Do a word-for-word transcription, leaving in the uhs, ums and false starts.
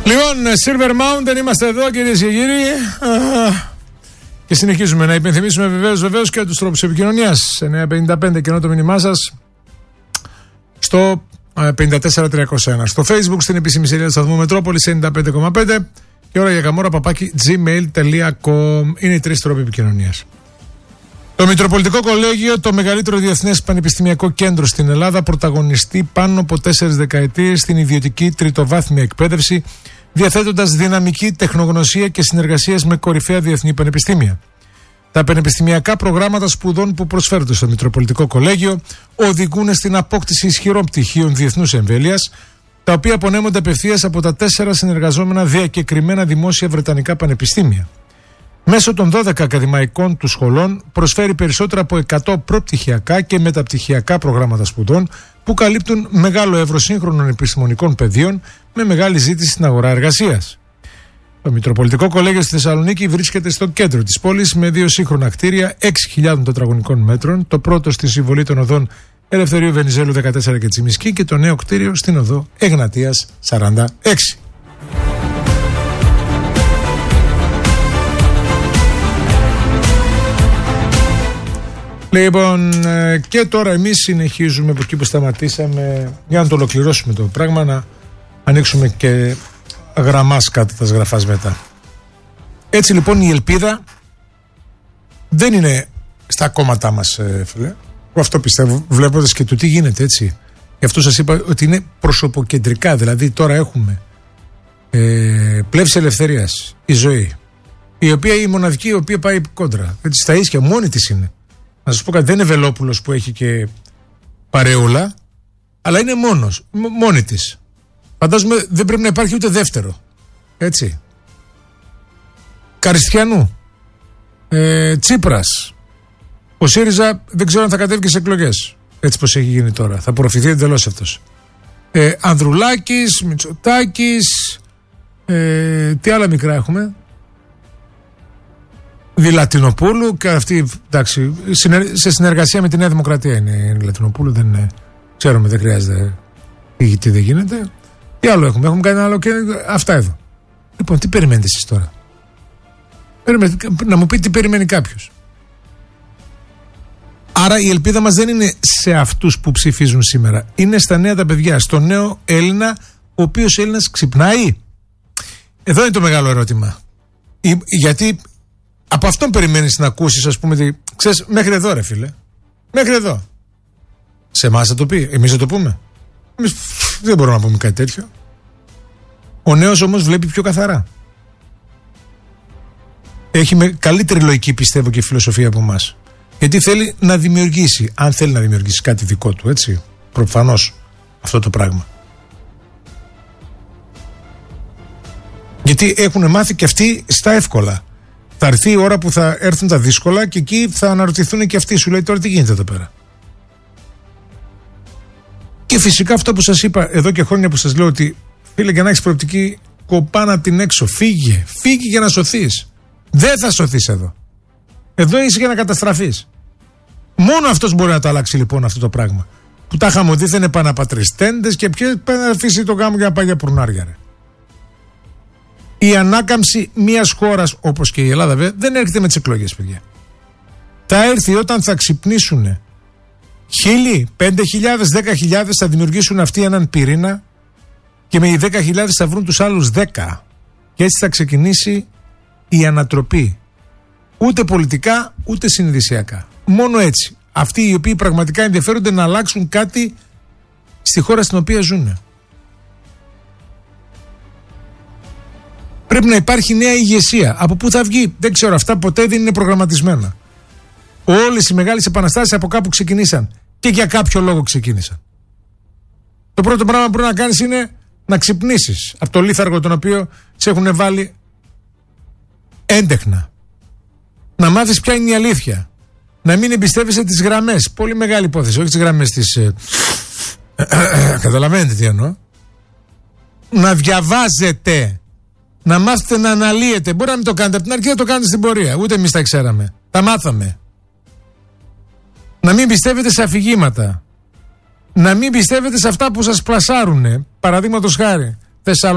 Λοιπόν, Silver Mountain, είμαστε εδώ κυρίες και κύριοι. Και συνεχίζουμε να υπενθυμίσουμε βεβαίως, βεβαίως και τους τρόπους επικοινωνίας. εννιά πενήντα πέντε και ενώ το μήνυμά σας στο πέντε τέσσερα τριακόσια ένα. Στο Facebook, στην επίσημη σελίδα του σταθμού Μετρόπολης ενενήντα πέντε κόμμα πέντε και ώρα για καμόρα παπάκι gmail τελεία com. Είναι οι τρεις τρόποι επικοινωνίας. Το Μητροπολιτικό Κολέγιο, το μεγαλύτερο διεθνές πανεπιστημιακό κέντρο στην Ελλάδα, πρωταγωνιστεί πάνω από τέσσερις δεκαετίες στην ιδιωτική τριτοβάθμια εκπαίδευση, διαθέτοντας δυναμική τεχνογνωσία και συνεργασίες με κορυφαία διεθνή πανεπιστήμια. Τα πανεπιστημιακά προγράμματα σπουδών που προσφέρονται στο Μητροπολιτικό Κολέγιο οδηγούν στην απόκτηση ισχυρών πτυχίων διεθνούς εμβέλειας, τα οποία απονέμονται απευθείας από τα τέσσερα συνεργαζόμενα διακεκριμένα δημόσια βρετανικά πανεπιστήμια. Μέσω των δώδεκα ακαδημαϊκών του σχολών προσφέρει περισσότερα από εκατό προπτυχιακά και μεταπτυχιακά προγράμματα σπουδών που καλύπτουν μεγάλο εύρος σύγχρονων επιστημονικών πεδίων με μεγάλη ζήτηση στην αγορά εργασίας. Το Μητροπολιτικό Κολέγιο στη Θεσσαλονίκη βρίσκεται στο κέντρο της πόλης με δύο σύγχρονα κτίρια έξι χιλιάδων τετραγωνικών μέτρων, το πρώτο στη συμβολή των οδών Ελευθερίου Βενιζέλου δεκατέσσερα και Τσιμισκή και το νέο κτίριο στην οδό Εγνατίας σαράντα έξι. Λοιπόν, και τώρα εμείς συνεχίζουμε από εκεί που σταματήσαμε για να το ολοκληρώσουμε το πράγμα, να ανοίξουμε και γραμμάς κάτω τα σγραφάς μετά. Έτσι λοιπόν η ελπίδα δεν είναι στα κόμματά μας, φίλε. Αυτό πιστεύω βλέποντας και το τι γίνεται, έτσι. Γι' αυτό σας είπα ότι είναι προσωποκεντρικά. Δηλαδή τώρα έχουμε ε, πλεύση ελευθερίας, η ζωή, η οποία η μοναδική η οποία πάει κόντρα, έτσι, στα ίσια μόνη της είναι. Να σας πω κάτι, δεν είναι Βελόπουλος που έχει και παρεούλα, αλλά είναι μόνος, μόνη της. Φαντάζομαι δεν πρέπει να υπάρχει ούτε δεύτερο. Έτσι. Καριστιανού. Ε, Τσίπρας. Ο ΣΥΡΙΖΑ δεν ξέρω αν θα κατέβει και σε εκλογές. Έτσι πως έχει γίνει τώρα. Θα απορροφηθεί εντελώς αυτός. Ε, Ανδρουλάκης, Μητσοτάκης. Ε, τι άλλα μικρά έχουμε. Δηλατινοπούλου και αυτή, εντάξει, σε συνεργασία με τη Νέα Δημοκρατία είναι η Δηλατινοπούλου, δεν είναι, ξέρουμε, δεν χρειάζεται τι δεν γίνεται. Τι άλλο έχουμε, έχουμε κάνει άλλο και αυτά εδώ. Λοιπόν, τι περιμένετε εσείς τώρα? Περιμένετε, να μου πείτε τι περιμένει κάποιος. Άρα η ελπίδα μας δεν είναι σε αυτούς που ψηφίζουν σήμερα, είναι στα νέα τα παιδιά, στο νέο Έλληνα, ο οποίος Έλληνας ξυπνάει. Εδώ είναι το μεγάλο ερώτημα. Γιατί από αυτόν περιμένεις να ακούσεις, ας πούμε, ότι, ξέρεις, μέχρι εδώ ρε φίλε, μέχρι εδώ. Σε εμάς θα το πει, εμείς θα το πούμε. Εμείς δεν μπορούμε να πούμε κάτι τέτοιο. Ο νέος όμως βλέπει πιο καθαρά. Έχει με καλύτερη λογική, πιστεύω, και φιλοσοφία από εμάς. Γιατί θέλει να δημιουργήσει, αν θέλει να δημιουργήσει κάτι δικό του, έτσι, προφανώς αυτό το πράγμα. Γιατί έχουν μάθει και αυτοί στα εύκολα. Θα έρθει η ώρα που θα έρθουν τα δύσκολα και εκεί θα αναρωτηθούν και αυτοί. Σου λέει τώρα τι γίνεται εδώ πέρα. Και φυσικά αυτό που σας είπα εδώ και χρόνια που σας λέω ότι φίλε, για να έχεις προοπτική, κοπάνα την έξω. Φύγε. Φύγε για να σωθείς. Δεν θα σωθείς εδώ. Εδώ είσαι για να καταστραφείς. Μόνο αυτός μπορεί να το αλλάξει λοιπόν αυτό το πράγμα. Που τα χαμοδίθεν επαναπατριστέντες και ποιος πάει να αφήσει τον γάμο για να πάει για πουρνάρια, ρε. Η ανάκαμψη μιας χώρας όπως και η Ελλάδα βέβαια δεν έρχεται με τις εκλογές, παιδιά. Θα έρθει όταν θα ξυπνήσουν χίλιοι, πέντε χιλιάδες, δέκα χιλιάδες, θα δημιουργήσουν αυτοί έναν πυρήνα και με οι δέκα χιλιάδες θα βρουν τους άλλους δέκα. Και έτσι θα ξεκινήσει η ανατροπή. Ούτε πολιτικά ούτε συνειδησιακά. Μόνο έτσι. Αυτοί οι οποίοι πραγματικά ενδιαφέρονται να αλλάξουν κάτι στη χώρα στην οποία ζουν. Πρέπει να υπάρχει νέα ηγεσία. Από πού θα βγει, δεν ξέρω. Αυτά ποτέ δεν είναι προγραμματισμένα. Όλες οι μεγάλες επαναστάσεις από κάπου ξεκινήσαν. Και για κάποιο λόγο ξεκίνησαν. Το πρώτο πράγμα που πρέπει να κάνεις είναι να ξυπνήσεις από το λίθαργο τον οποίο σε έχουν βάλει έντεχνα. Να μάθεις ποια είναι η αλήθεια. Να μην εμπιστεύεσαι τις γραμμές. Πολύ μεγάλη υπόθεση. Όχι τις γραμμές της. Ε, καταλαβαίνετε τι εννοώ. Να διαβάζετε. Να μάθετε να αναλύετε. Μπορεί να μην το κάνετε από την αρχή, να το κάνετε στην πορεία. Ούτε εμείς τα ξέραμε. Τα μάθαμε. Να μην πιστεύετε σε αφηγήματα. Να μην πιστεύετε σε αυτά που σας πλασάρουνε. Παραδείγματος χάρη.